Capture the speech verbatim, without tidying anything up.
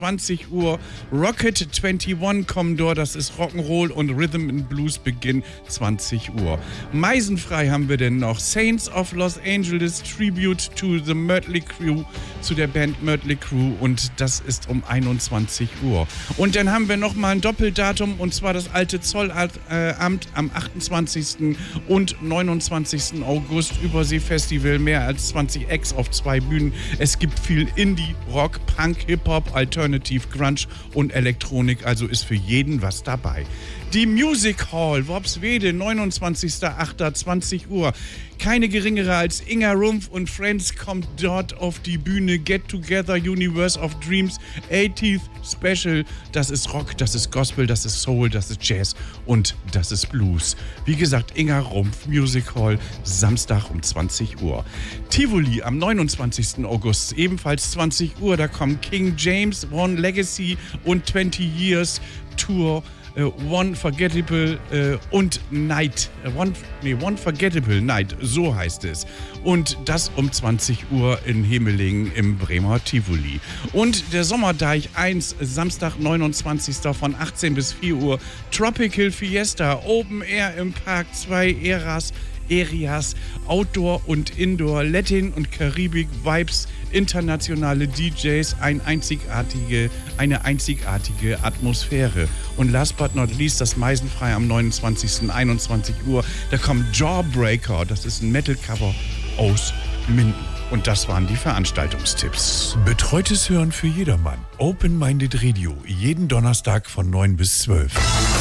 zwanzig Uhr Rocket einundzwanzig Commodore, das ist Rock'n'Roll und Rhythm and Blues Beginn zwanzig Uhr. Meisenfrei haben wir denn noch Saints of Los Angeles Tribute to the Mötley Crüe, zu der Band Mötley Crüe, und das ist um einundzwanzig Uhr. Und dann haben wir nochmal ein Doppeldatum, und zwar das alte Zollamt am achtundzwanzigsten und neunundzwanzigsten August, Überseefestival, mehr als zwanzig Acts auf zwei Bühnen. Es gibt viel Indie, Rock, Punk, Hip-Hop, Alternative, Grunge und Elektronik, also ist für jeden was dabei. Die Music Hall, Worpswede, neunundzwanzigster achter zwanzig Uhr. Keine geringere als Inga Rumpf und Friends kommt dort auf die Bühne. Get Together, Universe of Dreams, achtziger Special. Das ist Rock, das ist Gospel, das ist Soul, das ist Jazz und das ist Blues. Wie gesagt, Inga Rumpf, Music Hall, Samstag um zwanzig Uhr. Tivoli am neunundzwanzigsten August, ebenfalls zwanzig Uhr. Da kommen King James, One Legacy und zwanzig Years Tour. Uh, One Forgettable uh, und Night. Uh, one, nee, One Forgettable Night, so heißt es. Und das um zwanzig Uhr in Hemelingen im Bremer Tivoli. Und der Sommerdeich eins, Samstag neunundzwanzigsten von achtzehn bis vier Uhr. Tropical Fiesta, Open Air im Park, zwei Eras. Areas, Outdoor und Indoor, Latin und Karibik, Vibes, internationale D Js, ein einzigartige, eine einzigartige Atmosphäre. Und last but not least, das Meisenfrei am neunundzwanzigsten einundzwanzig Uhr. Da kommt Jawbreaker, das ist ein Metal-Cover aus Minden. Und das waren die Veranstaltungstipps. Betreutes Hören für jedermann. Open Minded Radio, jeden Donnerstag von neun bis zwölf.